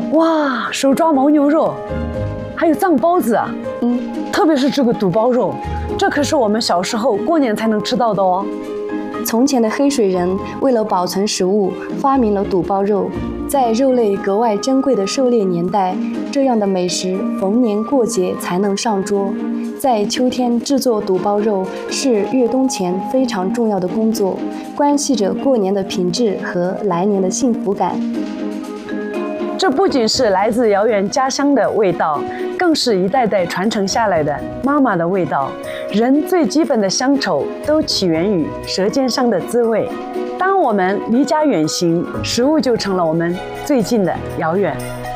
哇，手抓牦牛肉，还有藏包子啊！特别是这个肚包肉，这可是我们小时候过年才能吃到的哦。 从前的黑水人为了保存食物，发明了肚包肉。在肉类格外珍贵的狩猎年代，这样的美食逢年过节才能上桌。在秋天制作肚包肉是越冬前非常重要的工作，关系着过年的品质和来年的幸福感。 这不仅是来自遥远家乡的味道，更是一代代传承下来的妈妈的味道。人最基本的乡愁都起源于舌尖上的滋味。当我们离家远行，食物就成了我们最近的遥远。